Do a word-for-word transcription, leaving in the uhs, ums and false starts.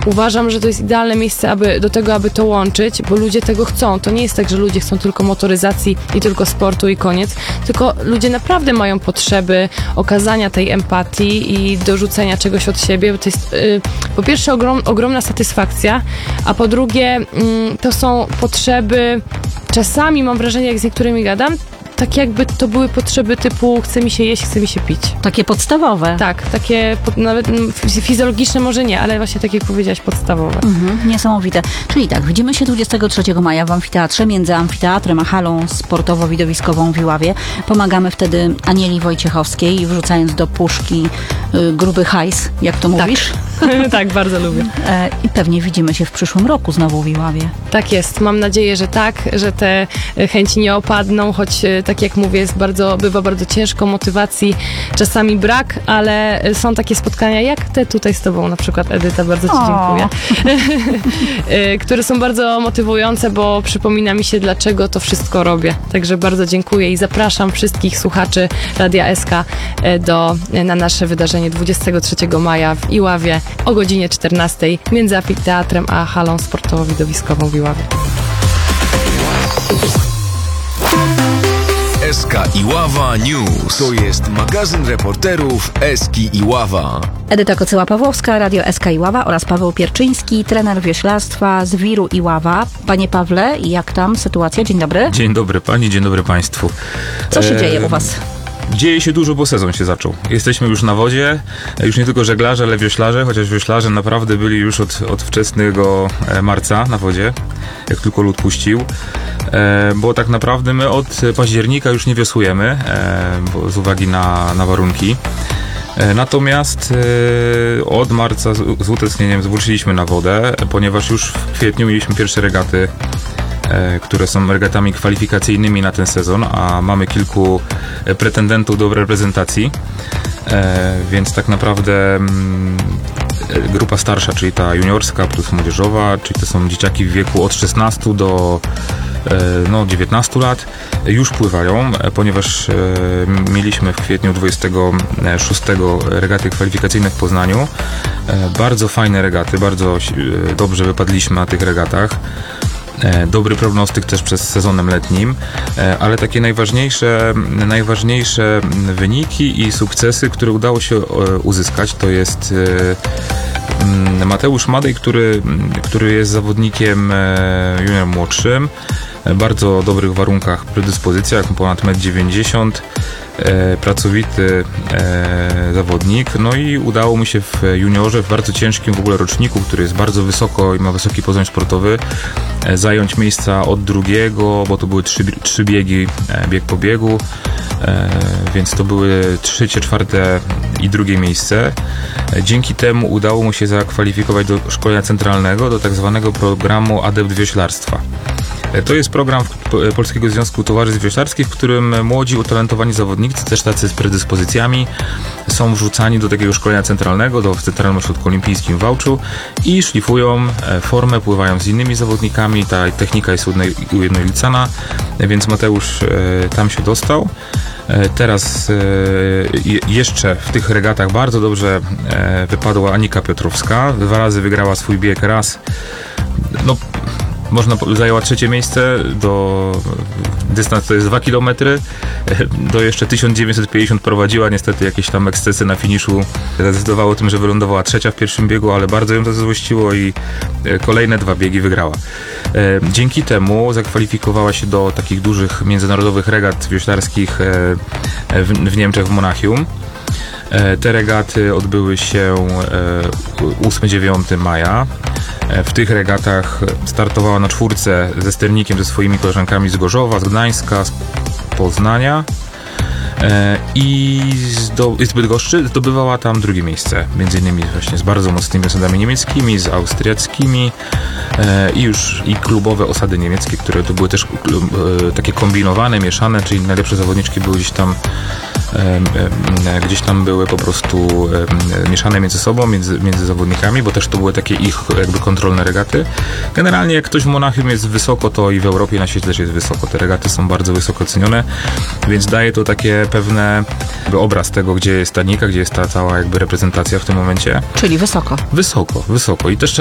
uważam, że to jest idealne miejsce aby, do tego, aby to łączyć, bo ludzie tego chcą. To nie jest tak, że ludzie chcą tylko motoryzacji i tylko sportu i koniec, tylko ludzie naprawdę mają potrzeby okazania tej empatii i dorzucenia czegoś od siebie, bo to jest yy, po pierwsze ogrom, ogromna satysfakcja, a po drugie yy, to są potrzeby, czasami mam wrażenie, jak z niektórymi gadam, tak jakby to były potrzeby typu chce mi się jeść, chce mi się pić. Takie podstawowe. Tak, takie pod, nawet mm, fizjologiczne może nie, ale właśnie tak jak powiedziałaś, podstawowe. Mhm, niesamowite. Czyli tak, widzimy się dwudziestego trzeciego maja w amfiteatrze, między amfiteatrem a halą sportowo-widowiskową w Iławie. Pomagamy wtedy Anieli Wojciechowskiej, wrzucając do puszki y, gruby hajs, jak to mówisz? Tak, tak, bardzo lubię. E, I pewnie widzimy się w przyszłym roku znowu w Iławie. Tak jest, mam nadzieję, że tak, że te chęci nie opadną, choć tak jak mówię, jest bardzo, bywa bardzo ciężko, motywacji czasami brak, ale są takie spotkania jak te tutaj z tobą, na przykład Edyta, bardzo ci O. dziękuję, które są bardzo motywujące, bo przypomina mi się, dlaczego to wszystko robię. Także bardzo dziękuję i zapraszam wszystkich słuchaczy Radia S K do, na nasze wydarzenie dwudziestego trzeciego maja w Iławie o godzinie czternastej między amfiteatrem a halą sportowo-widowiskową w Iławie. S K Iława News. To jest magazyn reporterów Eski Iława. Edyta Kocyła-Pawłowska, Radio S K Iława oraz Paweł Pierczyński, trener wioślarstwa z wiru Iława. Panie Pawle, jak tam sytuacja? Dzień dobry. Dzień dobry pani, dzień dobry państwu. Co się e... dzieje u was? Dzieje się dużo, bo sezon się zaczął. Jesteśmy już na wodzie, już nie tylko żeglarze, ale wioślarze, chociaż wioślarze naprawdę byli już od, od wczesnego marca na wodzie, jak tylko lód puścił, e, bo tak naprawdę my od października już nie wiosłujemy, e, bo z uwagi na, na warunki. E, natomiast e, od marca z, z utęsknieniem zwróciliśmy na wodę, ponieważ już w kwietniu mieliśmy pierwsze regaty, które są regatami kwalifikacyjnymi na ten sezon, a mamy kilku pretendentów do reprezentacji, więc tak naprawdę grupa starsza, czyli ta juniorska plus młodzieżowa, czyli to są dzieciaki w wieku od szesnastu do no, dziewiętnastu lat, już pływają, ponieważ mieliśmy w kwietniu dwudziestego szóstego regaty kwalifikacyjne w Poznaniu. Bardzo fajne regaty, bardzo dobrze wypadliśmy na tych regatach. Dobry prognostyk też przez sezonem letnim, ale takie najważniejsze, najważniejsze wyniki i sukcesy, które udało się uzyskać, to jest Mateusz Madej, który, który jest zawodnikiem junior młodszym, bardzo dobrych warunkach, predyspozycjach, ponad metr dziewięćdziesiąt, e, pracowity e, zawodnik, no i udało mu się w juniorze, w bardzo ciężkim w ogóle roczniku, który jest bardzo wysoko i ma wysoki poziom sportowy, e, zająć miejsca od drugiego, bo to były trzy, trzy biegi, e, bieg po biegu, e, więc to były trzecie, czwarte i drugie miejsce. E, dzięki temu udało mu się zakwalifikować do szkolenia centralnego, do tak zwanego programu Adept Wioślarstwa. To jest program Polskiego Związku Towarzystw Wioślarskich, w którym młodzi, utalentowani zawodnicy, też tacy z predyspozycjami, są wrzucani do takiego szkolenia centralnego, do Centralnym Ośrodku Olimpijskim w Wałczu i szlifują formę, pływają z innymi zawodnikami. Ta technika jest ujednolicana, więc Mateusz tam się dostał. Teraz jeszcze w tych regatach bardzo dobrze wypadła Anika Piotrowska. Dwa razy wygrała swój bieg, raz no można, zajęła trzecie miejsce, do dystans to jest dwa kilometry, do jeszcze tysiąc dziewięćset pięćdziesiąt prowadziła, niestety jakieś tam ekscesy na finiszu zadecydowały o tym, że wylądowała trzecia w pierwszym biegu, ale bardzo ją to złościło i kolejne dwa biegi wygrała. Dzięki temu zakwalifikowała się do takich dużych międzynarodowych regat wioślarskich w, w Niemczech, w Monachium. Te regaty odbyły się ósmego dziewiątego maja. W tych regatach startowała na czwórce ze sternikiem, ze swoimi koleżankami z Gorzowa, z Gdańska, z Poznania i z Bydgoszczy. Zdobywała tam drugie miejsce, między innymi właśnie z bardzo mocnymi osadami niemieckimi, z austriackimi i już i klubowe osady niemieckie, które to były też takie kombinowane, mieszane, czyli najlepsze zawodniczki były gdzieś tam gdzieś tam były po prostu mieszane między sobą, między, między zawodnikami, bo też to były takie ich jakby kontrolne regaty. Generalnie jak ktoś w Monachium jest wysoko, to i w Europie na świecie też jest wysoko. Te regaty są bardzo wysoko cenione, więc daje to takie pewne jakby obraz tego, gdzie jest ta Nika, gdzie jest ta cała jakby reprezentacja w tym momencie. Czyli wysoko. Wysoko, wysoko. I też